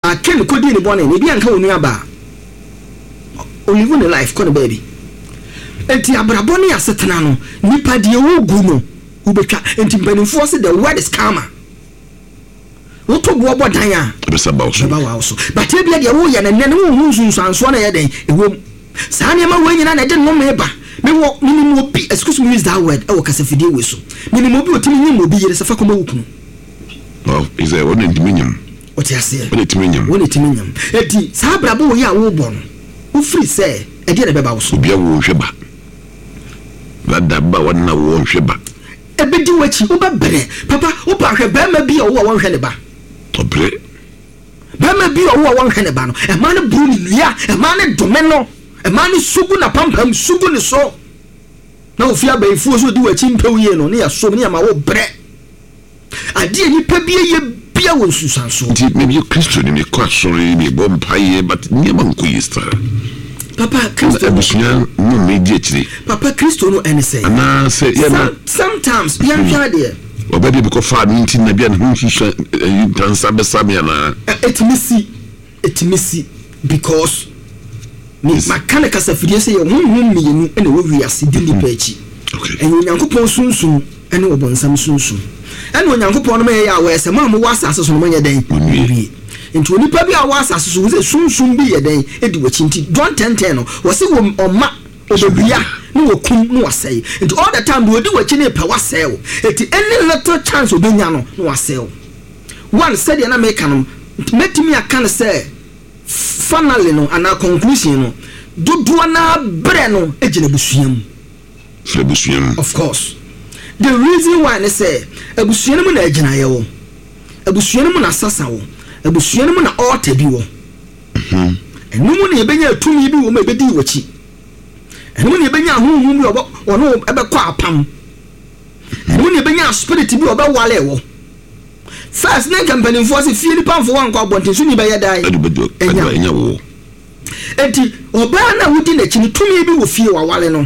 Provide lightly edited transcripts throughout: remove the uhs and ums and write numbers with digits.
ken ko di ni bone ni bia nka onu aba o live in life ko no baby enti abrabọ ne asetena no nipa de wo gu no ubetwa enti mpanimfo se the word is karma woto bo dan a besa ba so but e bia de wo ye na ne wo hu sunsanso na ye den ewom saa ne ma wo nyina na de no meba me wo minimum obi excuse me use that word e wo kasafide we so minimum obi otimi nyim obi yere safa koma wukunu well is there one intiminyam oti ase one intiminyam eti saa brabo wo ya wo bo no wo free say e de beba wo so bia wo hweba da ba wana wo hweba e be di wachi wo ba bere papa wo ba hwe ba ma bi o wo hwe ne ba obre ba ma bi o wo hwe ne ba no e ma ne bru ni nua e ma ne dome no e ma ne sugu na pampam sugu ni so na ofia ba ifu so di wachi mpew ye no ne ya so ne ya ma wo bere ade ni pa bi ye bia wo susanso di me bi Kristo ni me kwa sorry me bo mpaye but ni ma nko yista papa Kristo abusunya no media chiri papa Kristo no ene say ana say yeah sometimes yan hwade obedi be ko fa nti na bia no hwehwe dansa be samia na etmisi because me makana kasafidie say honhom miyenu ene wo wiase di ni pachi okay en onyankopon sunsun ene obonsam sunsun ene onyankopon no me ya wa ese ma mo wasase so no manya den wie enti onipa bi a wasase so wo se sunsun bi ye den edi wachinti John 10:10 no wo se wo oma obia no wokum no wasai enti all the time do di wachi ne pe wasai wo enti any little chance obenya no wasai wo one said na make no metimi aka say finally no ana conclusion no dodo na bre no ejina busuam of course the reason why they say abusuam na ejina ye wo abusuam na sasa wo abusuam na altar bi wo enum na ebenya atumi bi wo ma ebedi wachi enum na ebenya ahunhun bi ono ebekọ apam enum na ebenya spirit bi oba wale wo first na company for se fie nipa fo wan kwa bonten so ni be yedai enya wo enti oba na wudi na chini tumi bi wo fie wa wale no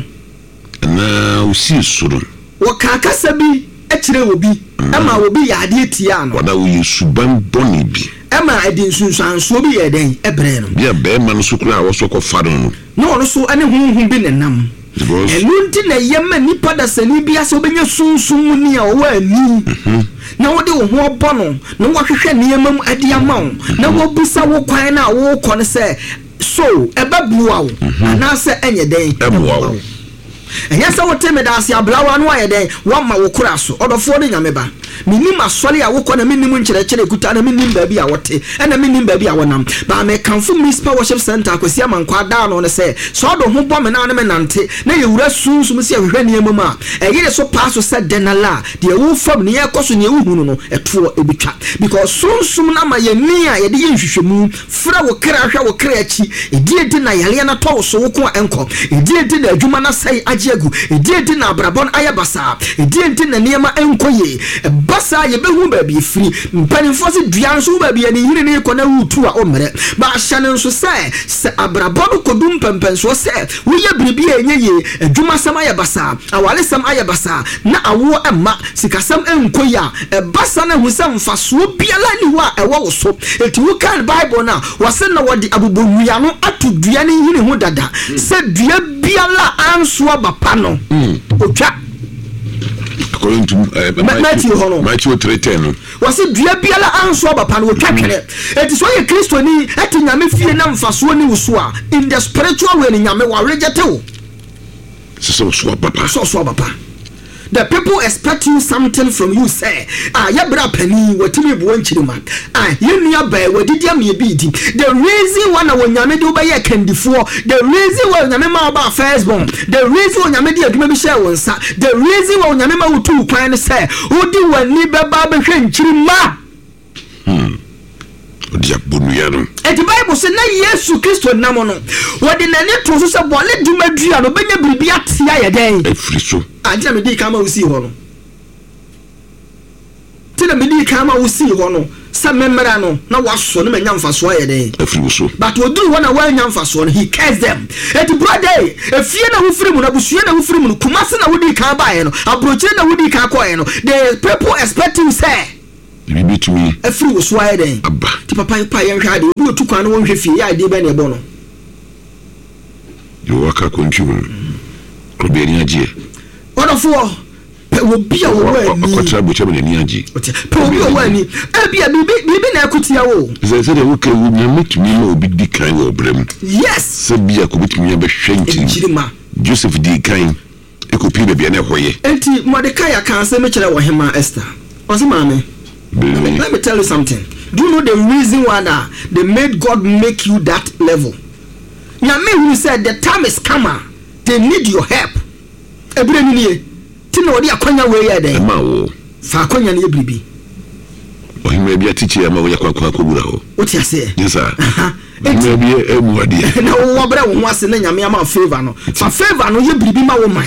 na usi suru wo kakasa bi ekire wo bi ama wo bi yade etia no wada wo yusuban boni bi ama edin sunsanso bi yeden ebre no bia be ma no sukura wo so ko fado no no so ane hunhun bi nenam enunti na yema nipa da sani bia se obenya sunsun ni a wo ani na wo de wo ho obo no wo hwehwe niema mu ade ama wo na wo busa wo kwan na wo kɔ ne se so ebabua wo ana se enye den ebua wo enya se wo teme da se ablawa no ayeden wo ma wo kura so odofo de nyame ba minim asole a wo kɔ na minim nkyerɛkyerɛ kuta na minim ba bi a wote na minim ba bi a wonam ba me kanfo municipal worship center akosi amankwa da no ne se so do ho bɔ me na ne menante na ye wura sunsum se ahwehwɛ ne amam a ɛyere so paso se denala de wo fam ne ye kɔso ne ehunu no ɛto ebitwa because sunsum na ma ye ni a ye de ye hwehwɛmu fra wo kra hwɛ wo kra achi ediedi na yale na tɔ so wo ko enko ediedi na adwuma na sai agiagu ediedi na abrabon ayabasa ediedi na niema enkoye basa ye behu ba bi free mpanimfo se duan so ba bi ani yire ne ko na wutu a omre ba hyane so se abrabon kodum pempenso se wo ye bribi enye ye adwuma sam ayabasa awale sam ayabasa na awo emma sikasam enkoya basa na husam faso biala ni ho a ewo so eti wo kan bible na wase na wodi abubonua no atu duan yire ho dada se dua biala anso abapa no otwa according to Matthew 3:10 was it dua biala anso abapa no otwa twere eti so ye Kristo ni eti nyame fie na mfaso ni wuso a in the spiritual way ni nyame wa reject wo so abapa the people expect you something from you say ya bra pani watimi bo nchirima ye nua ba wadidi am ye bi di the reason why na wonyame de obaye kandifo the reason why wonyame ma ba firstborn the reason why wonyame de aduma bi share wonsa the reason why wonyame ma wutu kwan ne say odi wani be ba be hwe nchirima odi abonu no the Bible say na Yesu Kristo namono wodi na ne to so se bole dumadua no benya biribi atia ye den efriso anja me di kama usi ho no tina me di kama usi ho no sa memra no na waso no manya mfaso ye den efriso but odu ho na wanya mfaso no he cares them brother efie na hufiri mu na busue na hufiri mu kumase na wodi kan ba ye no abrochire na wodi kan ko ye no the people expect you say bibi to me efri wo so ye den abba ti papa pa ye hwade no tu kwan no hwe fie ya ide be na ebo no you waka kontwi ho kobe ni agye odofo obi a wo ani akotra bocha be ni agye obi wo ani bia bibi na akutia wo ze de wo ka wo nya metumi ma obi di kan wo brem yes se bia ko bitumi be hwenti Joseph di kan ekopi be bia na hoye enti Mordecai kan se me kire wo hema Esther osi maame let me tell you something. Do you know the reason why that they made God make you that level? Nyame who said the time is coming, they need your help. Ebure ni nie. Ti na odi akwanya we ye den. Ma wo. Fa akwanya na ebribi. O himre bia tichi ama wo yakwa akobura ho. O ti ase. Yes sir. Himre bia emu ade. Na wo bra wo ho ase na nyame ama favor no. Fa favor no ye bribi ma wo man.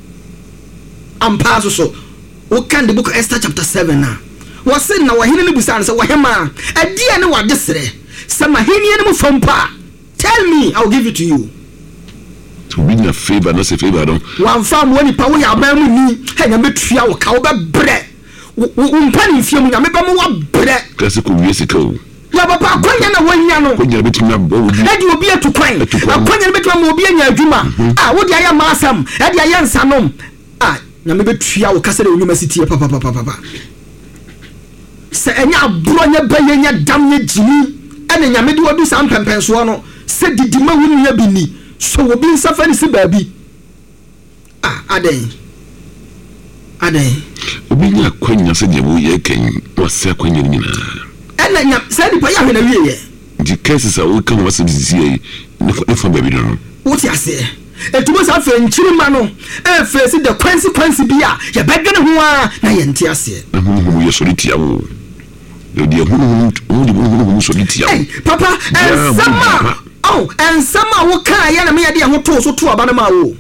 Ampa so. O kan the book of Esther chapter 7 na. Wase na wahene ne busa se wahema adie ne wadesere sama henie ne mfampa tell me I'll give it to you to be na favor no se favor don wan fam woni pa wo ya ba mu ni he nya metua wo ka wo be bre wo mpa ni fie mu nya me ba mu wa bre kase ko wiese ka wo ya papa akonya na wanya no konya betumi abo obi e di obi atukwan akonya betumi ma obi anya adwuma wo di aya masam e di aya nsanom nya me betua wo kase de university papa se enya bronya bayenya damye jini ene nyame de wodu sam pempenso no se didima wunya bini so obi nsafani si baabi aden obi nya kwanya se de wo ye kan wase kwanya nyina ene nya se di pa ya hwe na wiye di cases a wo kan wase biziye ne fa baabi no wo ti ase etumo sa fe nchiri ma no face the consequence bia ya bedwene ho a na ye nti ase ye soliti awo de hunu so ditia papa ensama wo kan ya na me de ho to so to aba na ma wo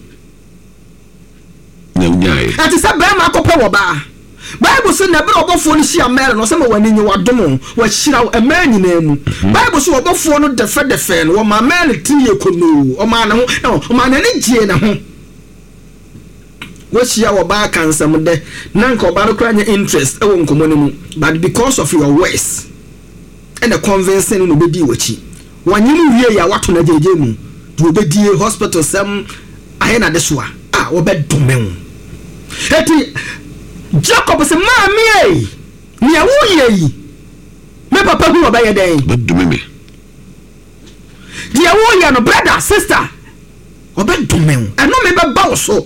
na unyae ati sa ba ma akopɛ wo ba Bible say na be obofo no hia mere no se ma wani nyi wadom wa hira ema nyina mu Bible say obofo no defe no ma mere tiye kono o ma na ho o ma na ne gie na ho wo hia wo ba kan sam de na nka oba no kra nya interest e wo nkomo ne mu but because of your words and the convincing no be di wachi wanyini wie ya wato na jeje mu do be die hospital sam ahena de so wo be domen eti Jacob se mami ni awuye yi me papa hu obaye den bedumeme di awuye no brother sister obedumen eno me be ba wo so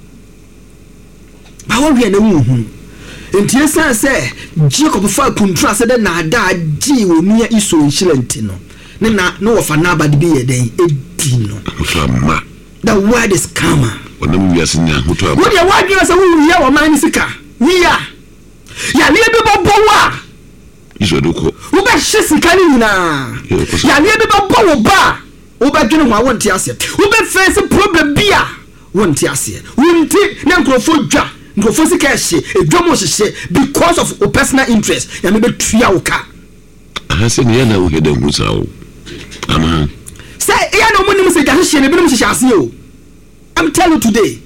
ba wo wie na hu enti esa se Jacob fa kuntra se de na ada ji onua iso nhyilenti no ne na no wofa na abade bi ye den edi no fama the word is karma onam wiase nya hoto aba wo de wadwe se wo ya wo man ni sika ya le be bowa iso doko wo be hye ni na ya le be bowa ba wo be dwene ho awonte ase wo be face problem bia wonte ase wonti na nkrofo sika hye edwomo hye because of your personal interest ya me be tua wo ka se ne ya na wo hede hu sa wo ama se ya no munim se ja hye ne bi no hye ase o I'm telling you today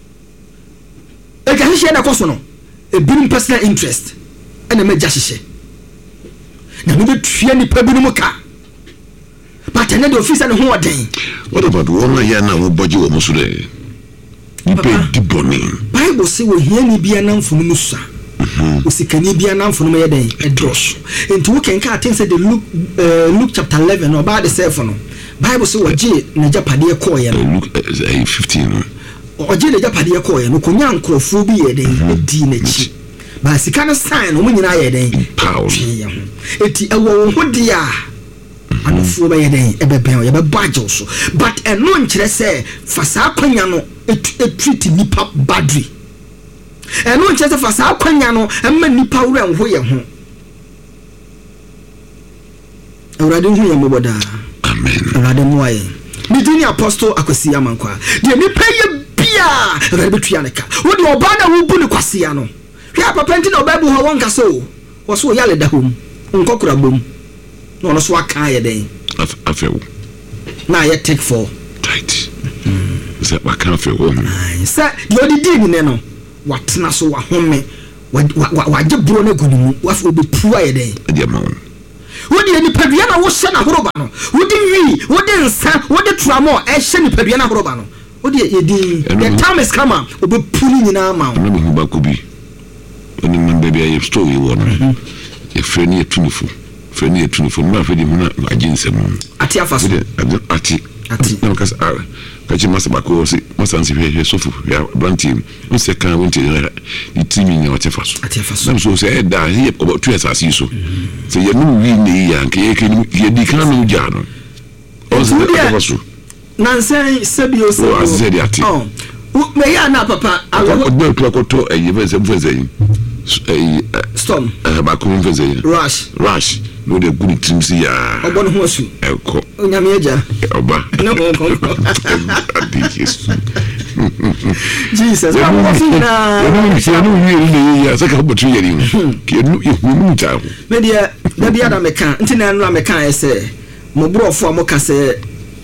e ga hye na koso no a birim personal interest and a major share. Now, we tua ni pabinum ka. But another officer and who are day. What about one year now? Budget almost today. You pay the bonnie. Bible say we hear ni be an for Musa. We see can be an for me day a dross. Into we can cut things at the Luke chapter 11 or about the cell phone. Bible say what J Najapadia Koya. Luke 15. Oje le japade ekoye no konya nkrofo bi ye den di na chi ba sika no sign no nyina ye den eti ewo ho dia anofo ba ye den ebeben ye be bajo so but eno nkire se fasa akwanya no treat nipa badly eno nkire se fasa akwanya no emma nipa wura nho ye ho awrade hu ye moboda amen awrade moye midini apostle akwasi amankwa de nipa ye bia rebetua neka wo de oba na wo bu ne kwase ya no hwa papa nti na oba bu ho wonka so wo so yale da hom nkokura bom na ono so aka ye den afewo na ye take for tight se wa kan afewo se de odidi ni ne no watena so wa home wa je bro na gonimu wa fo be pu aye den de ma wodi nipadua na wo hye na horoba no wodi wi wodi nsa wodi tramo hye nipadua na horoba no wodi yedi the time is come obepuli nyina ma no be ba ko bi oni man baby I story won e freni etunifo na fedi mu na aginsem ati afaso ati na kasa kachi masaba ko si masansi hwe sofu ya branti mu se kan wonti ni timi nya watefaso ati afaso so se da here about 2 asasi so se ye no wi ne ya nke ye di kan no ja no o se afaso nansen sebio se o azedi ati me ya na papa awo do to ko e be se mfeze storm ba ko mfeze rush no de good teams ya obo no ho asu eko onyame aja oba no ko Jesus ba mo fina no ya saka botu yeri ke no ihunu ta ho me dia da bia da meka ntina no meka ese mo brofo amoka se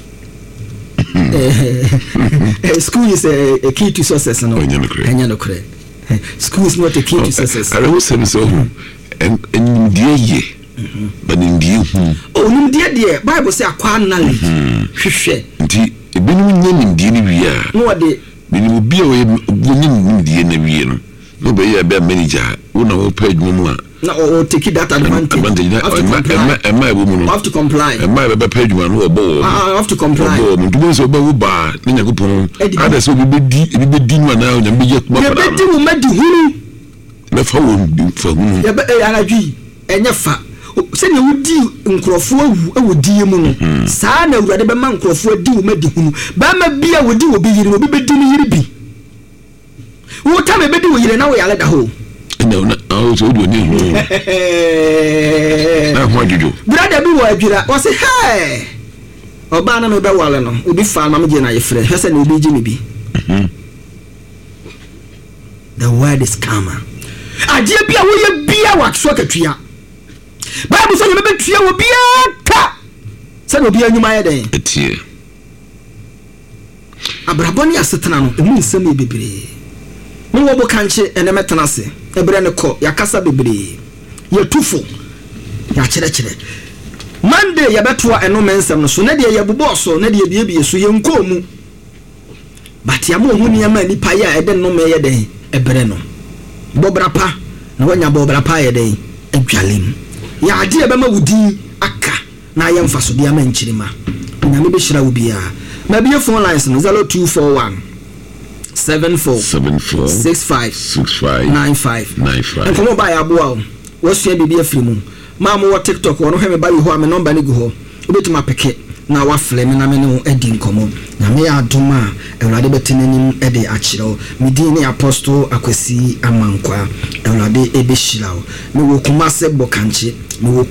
school is a key to success no enya no kre school is not a key to success I will say so and die but in die oh nim die Bible say akwa knowledge hwehwe nti ebinum nya die ni wi a no de binim bia we nim die na wi no be ya be manager una wo page mu a na o take that advantage have to comply am be page mu no obo have to comply obo so obo ba ni nyakopon ada so be di no na nya be je kuma para be di wo madi hunu me fa wo bi fa hunu ya be aradwi enye fa se ne wudi nkrofo awu die mu no saa na awurade be ma nkrofo di wo madi hunu ba ma bia wodi wo bi yiri wo bi di ni yiri bi wo ta me be di wo yiri na wo yale da ho no na o so do ni na ho ajuju brother bi wo adwira wo se hey oba na no be wale no obi fa na me je na ye frɛ hwɛ se na obi ji me bi the word is karma aje bia wo ye bia wa so katua Bible say you be tua wo bia ka se na obi anyuma ye den etie abraboni asetena no emu nsem e bebre no wo bo kanche ene metena se ebre ne ko yakasa bebre ye tufo ya kire Monday ya betoa eno mensem no so na de ye bobo so na de ye bie so ye nkomu but ya mo hu ne ma nipa ya ede no me ye den ebre no bobra pa na wanya bobra pa ye den adwalem ya ade e be ma wudi aka na ya mfaso de ama nchirima nyame be hira wo bia ma bie phone lines no 0241 74 65 95 Nkomo ba ya boa wo sua bibia frimu ma mo TikTok wo no hwe me ba yi ho am number ni gu ho obetuma peke na wa flame na me ne edi nkomo na me ya adoma ewlade betenanim ede akireo me din ne apostle akwasi amankwa ewlade ebeshirawo me wo kumase bokanche me wo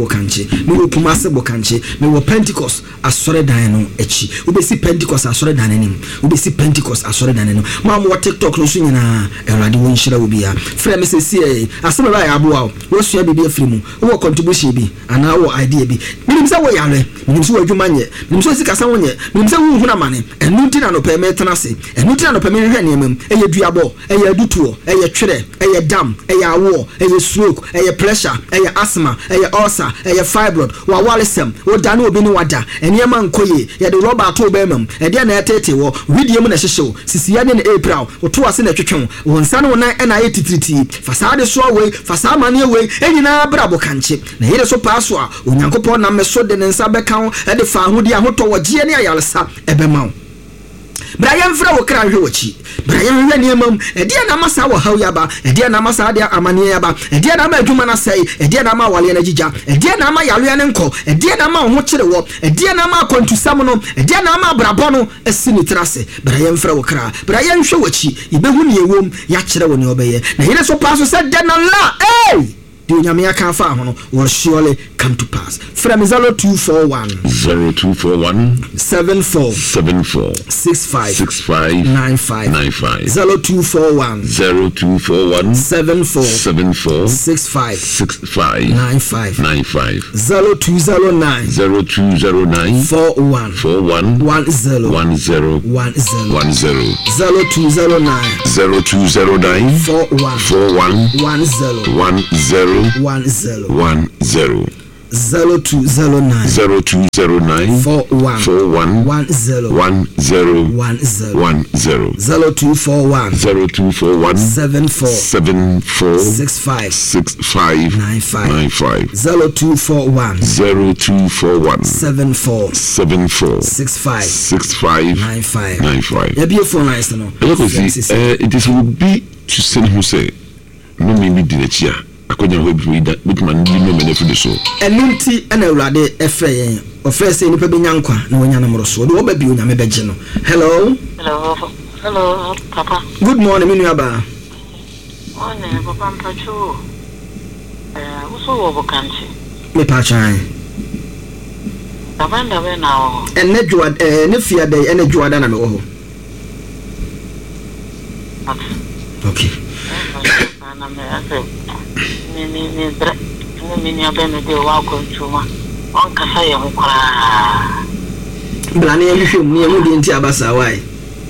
Pentecost asore dan no echi obesi Pentecost asore dan nanim ma mo TikTok no so nyina ewlade wo nhira wo bia frɛ me sesi aseme ba ya aboa wo sua bibia frimu wo contribution bi ana wo idea bi minim sɛ wo yare minim sɛ wo adwuma nye minim sɛ sika sa wo nye minim sɛ wo huna mane enu ntina no pɛ me tenase enu ntina no pɛ me hwɛ niamam eye duabo eye adutuo eye twere eye dam eye awo eye stroke eye pressure eye asthma eye ulcer eye fibroid wa walesem wo dane obi ni wada eniema nkoye ye de rubber ato ba mam e de na etete wo video mu na hyehyew sisiya ne April wo to ase na twetwen wo nsa ne wo nan na ye titiriti fasade so we fasa mane we enyina brabo kanche na yede so paaso a onyankopon na meso de ne nsa beka e de fa ahodi ahoto wo je ne ayalesa ebema wo Brian Fra wo kra hwe wachi Brian hwe ne mam e de na masa wo haw yaba e de na masa de amane yaba e de na ma adwuma na sai e de na ma wale na jija e de na ma yalo ya ne nko e de na ma ho kire wo e de na ma kwantusam no e de na ma brabo no esini trase Brian Fra wo kra Brian hwe wachi ibehu ne ewom ya kire wo ne obeye na yire so paso se de na la the Nyamia can farm will surely come to pass. From 0241 74 65 95 0241 74 65 95 0209 41 10 0209 41 10 10 0209 0209 41 10 0241 74 65 95 0241 74 65 95. Yeah, be a phone line, no. It is will be to send who say no me di chia akonya ho bi da bitman di no me for so enunti na awurade efre ofrese ni pa benya nkwa na wonya na moroso de wo ba bi onya me beje no. Hello papa. Good morning minu aba. Morning papa mpacho uso wo bokanchi me pa chan papa ndawe na o enne dwa ne fia dey enne dwa da na me wo ho. Okay. Blane yehwem ne mu di nti abasa wai.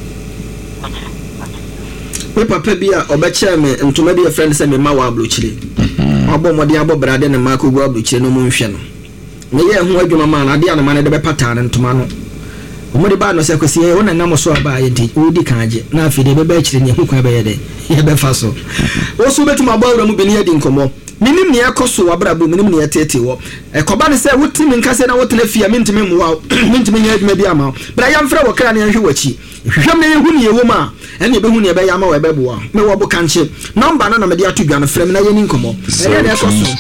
We papa bia obekye me ntoma bia friend say me ma wa ablochire. Obo mode abo brade ne ma ko gu ablochire no mu nhwe no. Me ye ho adwuma ma na ade anama ne de be pata ne ntoma no. Omode ba no se kwesi e wona nam so aba ye di odi kanje na afide be ba chire ne hu kwa be ye de ye be fa so wo so betuma ba wura mu beni ye di nkomo minim ne yakoso wabrabo minim ne yetete wo e koba ne se wotimi nkase na wotele fia mentimi mwa mentimi nya adwuma bi ama bra ya mfra wo kra ne nhwe wachi hwehwem ne yehu ne yewo ma ene be hu ne be ya ma we be bo me wo bo kanche number na me de ato dwa no frem na ye ni nkomo e de yakoso.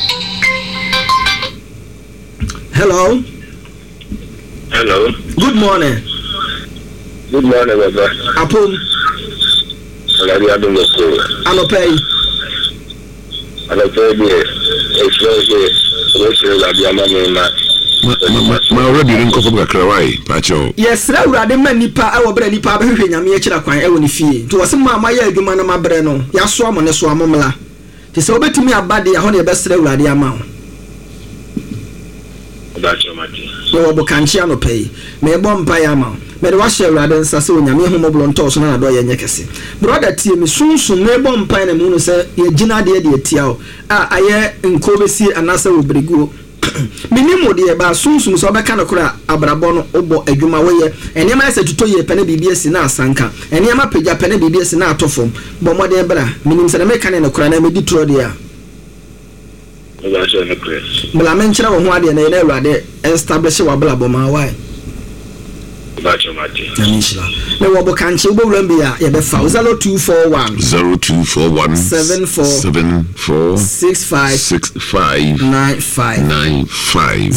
Hello. Good morning. Good morning, Baba. Apom. Alari adum ko. Anopay. It's la biama na. Ma already rin ko for krawai pacho. Yes, ra urade ma nipa e wo bra nipa ba hwehwe nyame e kira kwan e wo ni fie. To wose ma ma ya adwuma na ma bre no. Ya so amo ne so amomla. Ti se obetumi abade ya ho ne be sra urade ama ho. Me wo bokanchi anopay me bompa ya ma me de wa share urade nsa se onyame hu moblo nto so na do ye nyekese brother tie me sunsun me bompa na me nu se ye gina de de tia o aye nkobesi anasa wo briguo minimo de ba sunsun so be kana kura abrabo no obo adwuma wo ye enema ese tuto ye pene bibiesi na asanka enema pagya pene bibiesi na atofom bo mode bra minim se na me kana na kura na me di tro de ya Mula menchira wo ho ade na ye na Awurade establish wa bla boma why Namishla me wo bo kanche wo wura mbia ye be fa 0241 74 65 95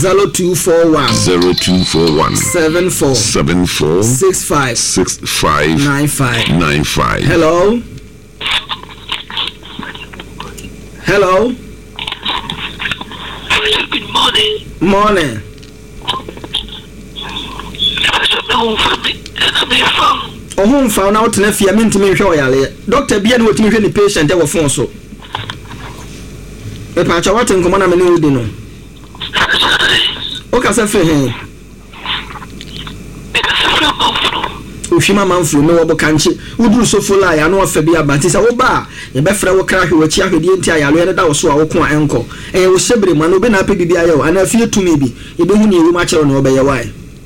0241 74 65 95 Hello. Good morning. Morning. Oh, found out if you mean to me, Doctor Bian would meet any patient ever phone so. If I shall what in command, I'm a new dinner. Okay, I said for him. Ushima manflu no obo kanchi uduru so fola ya no afa bia banti sa wo ba ye be fra wo kra hwe wachi ahwede enti ayalo ne da wo so a wo ko enko e wo shebre ma no be na pa bibia ye wo ana fie tumi bi ye be hu ne ewu ma kire no be ye wai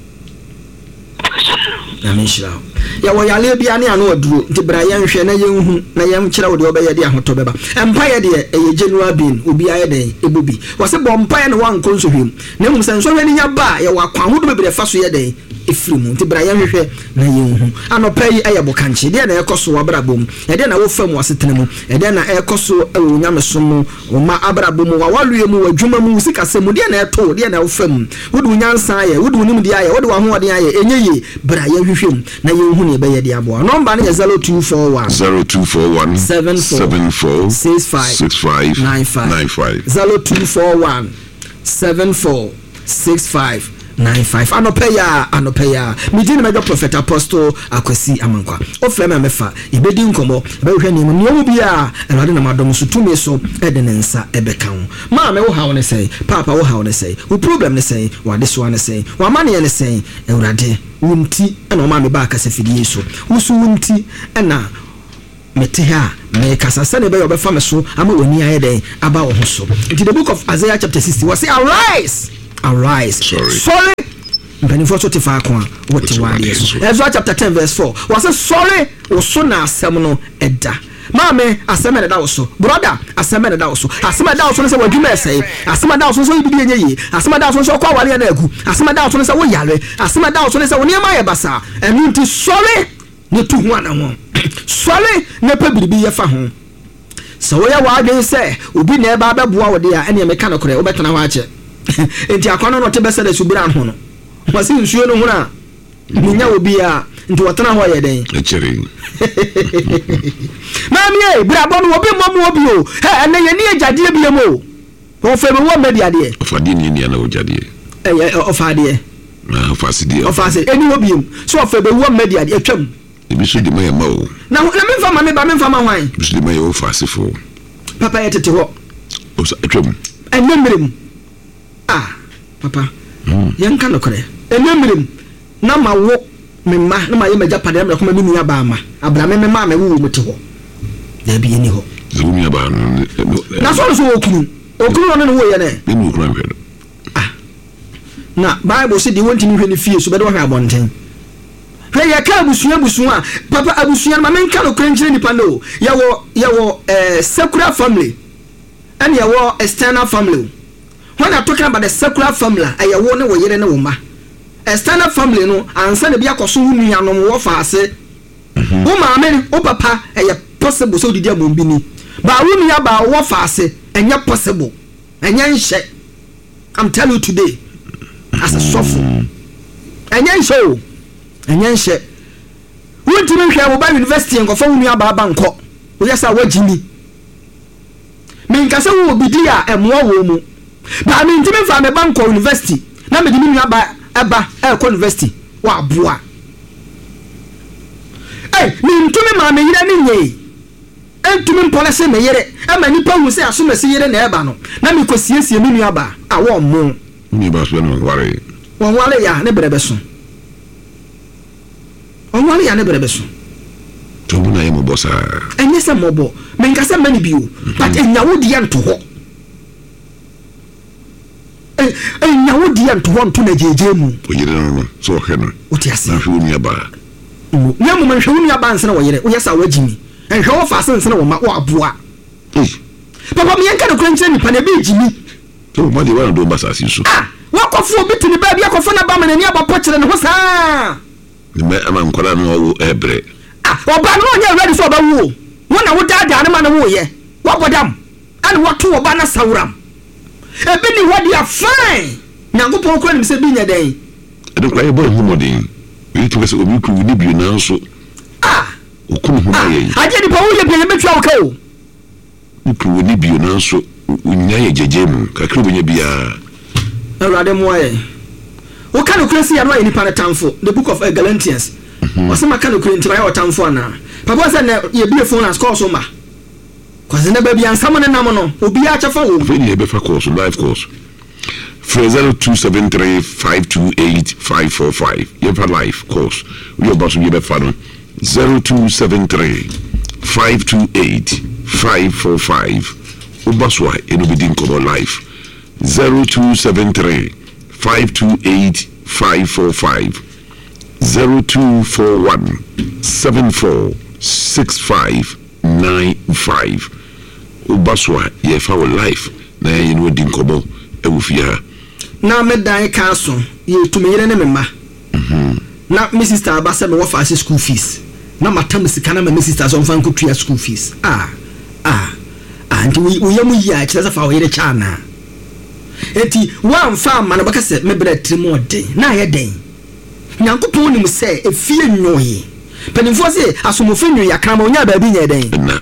na mishira ya wo yale bia ne ano aduro nti bra ye nhwe na ye hu na ye mkire wo de obe ye de ahoto beba empa ye de ye general bin obi aye de ebubi wo se bo mpa ye ne wan konso hwem na mum se nso hwe ni nya ba ye wa kwan hodo be fa so ye de efrimu nti bra ye hwehwe na ye hu anopai aye bokanche de na ekoso wabrabom e de na wo fam wasetenemu e de na ekoso ewo nyamesom wo ma abrabom wa walue mu wadwuma mu sikasem de na eto de na wo fam wodu nyansa aye wodu nim de aye wodu wa ho de aye enye bra ye hwehwem na ye hu ne be ye de abo number na 0241 74 65 95 0241 74 65 95 anopeya midini mejo prophet apostle Akwasi Amankwa ofrema mefa ibedi nkomo ebehwe ni mu omu bia elade na madom so tumi so ede ne nsa ebeka ho ma me wo ha won say papa wo ha won say wo problem ne say wade so ne say wa mane ne say Ewurade wunti na o ma me ba ka se fidie so wusu wunti na mete ha me kasa se ne be yo be fa me so ama woni aye den aba wo ho so. In the book of Isaiah chapter 60 was say arise. Sorry. Mpanifo so te fa ko a wote wade so. Ezra chapter 10 verse 4 was say sorry wo so na asem no eda. Mame asem da wo so. Brother asem da wo so. Asem da wo so say wadwuma esai. Asem da wo so ibidi enye yi. Asem da wo so kwa wale na agu. Asem da wo so say wo yare. Asem da wo so say wo niam aye basa. Enu nti sorry ne tu ho ana ho. Sorry ne pa biribi ye fa ho. So wo ya wadwen say obi na e ba beboa wo de a ene me ka no kore wo betona ho ache. Enti akono no te besa da subira ho no. Wasi nsuo no ho na minya obi a nti watana ho ye den echeri mami bra bo no obi momo obi o he ene ye ni agade bia mo o fe be wo media de ofade ni ni na ogade ofade na ofase eni obi so o fe be wo media de atwam ebi so de mai ma o na me fa ma hwan bi so de mai o fase fo papa ye tete ho o so atwam enemrem papa yanka no kore enemrem na ma wo me ma na ma ye ma japade na ko ma nua ba ma abra me ma wo mu te ho na bi eni ho zumia ba na so okunu no wo ye ne me okunu amfe na bible say di wonti ni hwe ni fie so be do hwe abonten hwe ya ka busua papa abusua ma menka no krenchire ni pando yawo secular family and yawo external family. When I talking about the secular family ayawo ne wo yere ne wo ma external family no ansa ne bia koso hu nua no wo fa ase wo ma me wo papa possible so didi amombi ni ba wo nua ba wo fa ase enya possible enya nhye. I'm telling you today as a suffer enya nhye wonti me hwe wo ba university enko fa wo nua ba nko wo yesa wagimi me nkase wo bidi a emwo wo mu ba me ntime fa me bank university na me dimi nua ba eba university wa boa me ntime ma me yire ni nye entime policy me yire e ma nipa hu se aso me se yire na eba no na me kosiesie me nua ba a wo mo ni ba so no ware won wale ya ne brebe so on wale ya ne brebe so to bu na ye mo bosa enye se mo bo me nkase mani biu but enyawo di anto ho nyawo di anto ho nto na jeje mu oyire no so he no otiase na hwe nua ba nyamu man hwe nua ba nsena wo yire wo yesa wagimi enhwe wo fa nsena wo ma wo aboa papa me yanka no kranche ni pa na be jimi to mo de wa do ba sasi so wo kofo obi tini ba bia kofo na ba ma na ni abapo kire ne ho saa ni me ama nkola no wo ebre oba no nya ready so ba wo wona wo dada ne ma na wo ye wo bodam ane wo to oba na sawram ebe ni wadi a fine nyankopon ko ni se bi nya den edo kwa ye bo hu modin we to se obi ku ni bi na so okunu hu na ye aje ni pa wo ye bi ye betwa wo ka o ku ni bi na so nya ye jeje mu kakru bo nya bia awrade mo aye wo ka no kresi ya no ye ni pa na tamfo the book of Galatians wase maka no krenti ba ye tamfo na papa say na ye bi phone as call so ma kwaze na ba bia nsam ne nam no obi a chefa wo veni e be fa course live course 0273528545 ye fa live course we about to be fa no 0273528545 ubaswa eno bidin ko live 0273528545 0241746595 ubaswa ye fa life na ye no din kobo ewufia na medan kaso ye tumiyere ne mema na my sister abasa me wo fa school fees na matam sika na my sister so mfa nkotua school fees and we yam ya kire fa wo yere chana enti wan fa ma na baka se me bra trimode na ye den nyankopon nim se efie nwoye penifo se asomofo nwu ya kama onya ba bi nya den na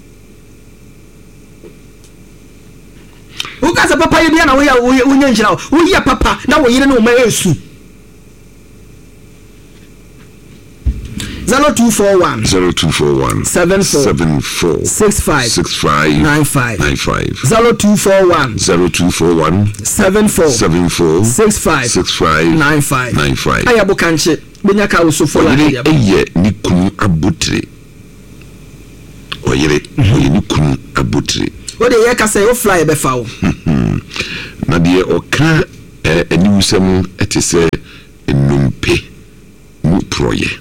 uka se papa ye bia na wo ya wonya nchira wo ya papa na wo yire na wo ma esu 0241 74 65 95 0241 74 65 95 ayabo kanche benya ka usofo la ya eye ni kunu abutre oyere oyeni kun abotire o de ye ka say o fly be fa o na de oka eniwusem etese enumpe mu proye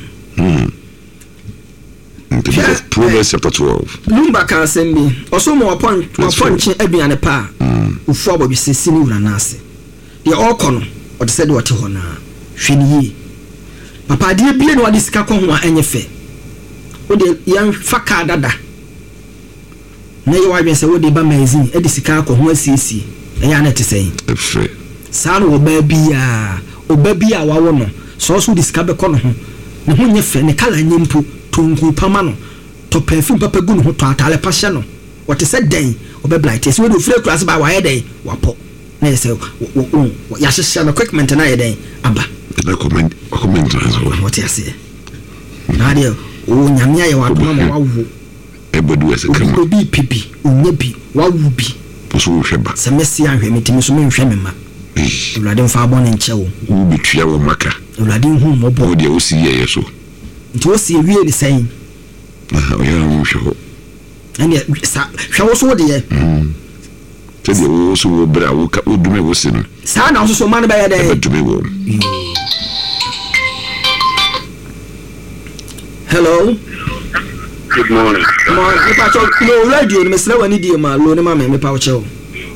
Proverbs chapter 12 Lumba ka sembi osomo wapon aduane pa ufu abobi sesi ni wura na ase de okono o de se de wote ho na hweniye papa de bie no ade sika ko ho anye fe o de yan faka dada na ye wa se wo de ba magazine ade sika ko ho asiesie eya na te sei efe sa no oba bia wa wo no so so de sika be ko no ho ne ho nye fe ne kala nyempo tungu pamano to perfume papa gu no to atale pashe no wote se den obeblight ese we do free class ba wa ye den wapo na ese ya hyehyɛ no equipment na ye den aba comment wote ase na de o nyamia ye wa do ma wa wo ebodu ese kama obi pipi onya bi wa wo bi so wo hweba se mesi ahwe metimi so me hwe me ma ulade mfa abon nche wo wo bitua wo maka ulade hu mo bo wo de wo si ye so nti wo si ewie ni sɛn o ya mo hwe ɛne sa hwe wo so de ye te de wo so wo bra wo ka odume wo si no sa na so so man ba ye de odume wo hello Good morning. Me pa cho no radio ni mesra wani die ma lo ni ma me pa cho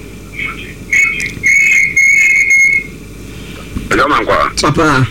Hello man kwa. papa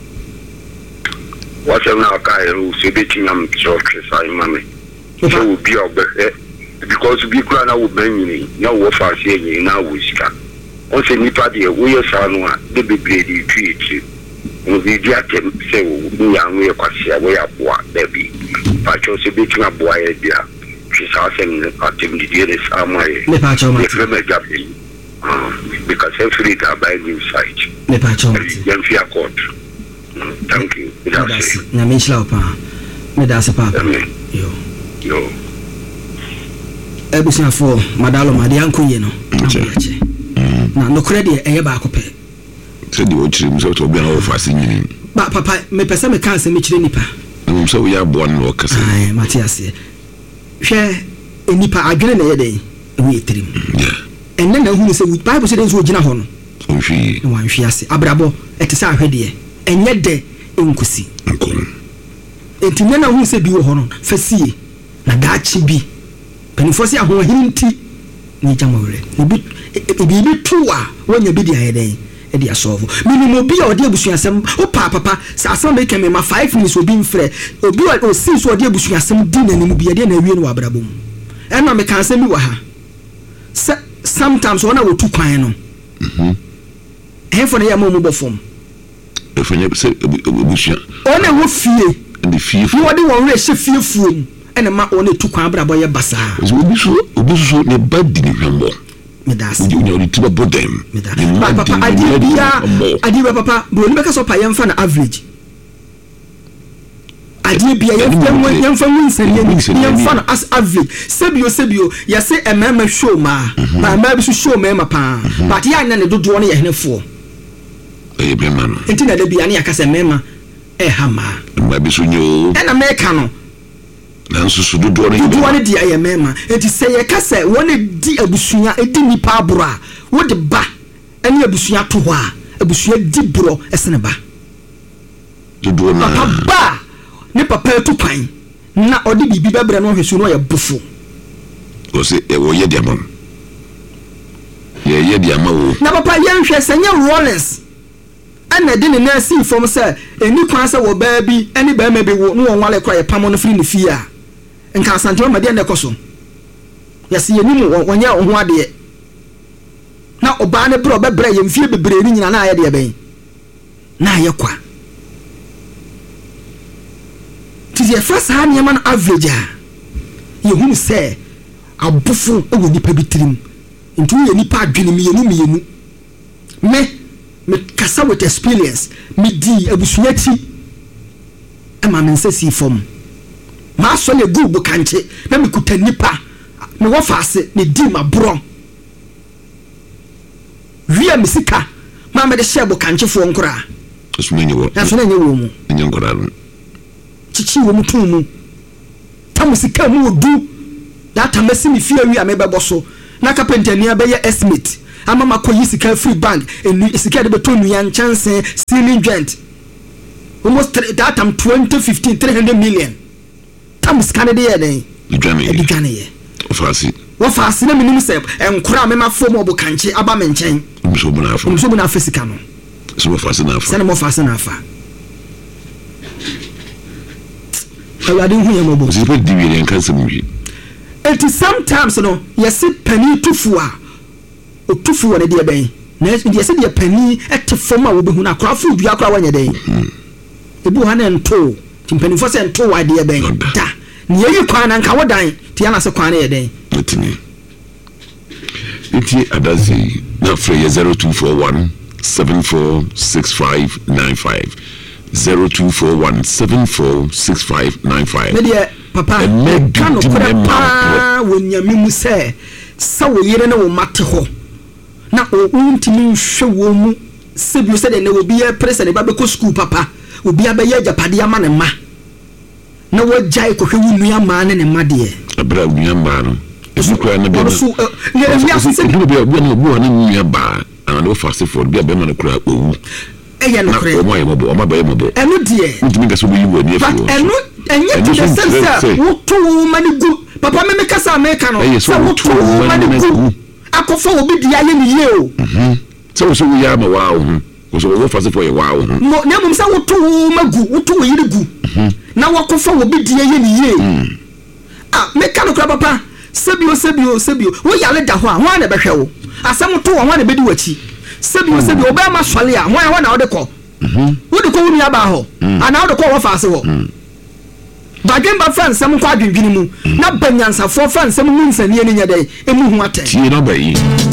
What's up now kai ru se beti am so sai mame. So will be obe because we kura na wo ban ni na wo fa se ni na wo sika. O se nipa de wo ye sa no a de bebre di tweet. No bi dia tem se wo ya nwe kwasia wo ya boa da bi. Pa cho se beti na boa ye dia. She sa se ni atem di dia des amaye. me pa cho ma Because every time by new site. me pa cho ma Yan fi accord. Thank you. na me chla pa me da se papa yo ebusia fo madalo made ankoye no na no credit eye ba ko pe se de wo chirim so to bia wo fa se nyini ba papa me pese me kan se me chire nipa na so wo ya bo no kasa ai Matias hwe enipa adwene na ye den we trim enne na hu se Bible say den so gina ho no onhwi no wanhwi ase abrabo etisa ahwede enye de enkusi entinye na hu se bi wo ho no fasie na daachi bi penifo se aho hinti ni jamawre ni bi tuwa wonya bi dia yeden e dia solve minimo bi a odi abusuasem o papa sa asem be keme ma 5 minutes obi mfre obi o si so odi abusuasem di na nimu bi dia na wie no abrabom e na me kan se mi wa ha sometimes wona wo tu kwan no efo na ya mo bofom efanya se obusia ona wo fie and fie wo de wo re se fie fuom ene ma ona tu kwan abrabo ye basa obi so ne badi ni hwambo me das you know tiba bodem me das papa adibia papa bro ni be ka so pa yemfa na average adibia yemfa winsani yemfa na as average sebio ya se emema show ma ma bi so show ma pa but ya na ne dodo no ye henefo be man entina da bia na yakase mema hama ma bi so nyo na meka no na so dodo no di aye mema enti se ye kase wona di abusunya edi nipa abura wo de ba ene abusunya to ho a abusunya di bro esene ba dodo na papa ne papa tu kwan na odi bibi bebre no hwesu no ye bufu o se e wo ye diamam ye diamawo na papa ye nhwe senye Rollins ana de ne na si form se eni kwan se wo ba bi eni ba ma bi wo no won wale kra ye pamo no firi ne fie a nka asantwe ma de ne koso yesi ye nimu wonye ho ade na oba ne bro bebre ye mfie bebre ni nyina na aye de ben na aye kwa tiye first ha ne man average a ye hu se abufu e wo nipa bitirim ntu ye nipa adwene miyenu me kasa with experience me di abusunyati e ma men sesi form ma so le gubu kanche na me kuta nipa me wo faase ne di ma bro via misika ma me de shebo kanche fo nkura so menye wo na so na nye wo mu enye nkura no chichi wo mutum mu tam sika mu odu that time mesi me fie wi amebebo so na carpenter ni abeye estimate ama makoyi sika free bank enu sika de beto nu yan chance ceiling joint almost that time 2015 300 million tam sika de ye den edwane ye ofasi na minim se enkura me mafo mo bokanche aba me nchen mso bu na sika no so ofasi na afa se na mo ofasi na afa awade hu ye mo bo so di wi en kansa mu wi it is sometimes no yes pani tufu a otufu wona de ben na yes de pani etefom a wo behu na akrafu dua akra wanya den ebu ha na nto timpani fo se nto wa de ben da ne yi kwa na nka wodan ti ana se kwa na ye den etini iti adazi na free 0241 746595 0241746595 media papa kanu kura pa wonyamimu se wo yire na wo mate ho na o untimi hwe wo mu sebio se de na obi e presa ne ba be ko school papa obi abaye japade ama ne ma na wo jai ko hwe wu nua ma ne ma de abra nua ma no esu kwa na be no so ne wi ase bi na obu na nua ba ana wo fast for bi be no kura owu eye no kure o mo ye mo ba ye mo bo enu de ntimi ga so bo yi wo ni afi enu enye to the sense wo to mani gu papa me kasa me ka no so wo to mani gu akofo obi dia ye ni ye o so so wo ya ma wa o so wo fast for ye wa o mo na mum sa wo to magu wo to yiri gu na wakofo obi dia ye ni ye me ka no kura papa sebio wo ya le da ho a ho na be hwe wo asem to wo na be di wachi sebio oba ma swale a ho na wo de ko wo de ko wo nua ba ho ana wo de ko wo faase ho bagemba fan sem kwa adwindwini mu na banyansafo fan sem mu nsanie ni nyade emu hu ate tie no ba yi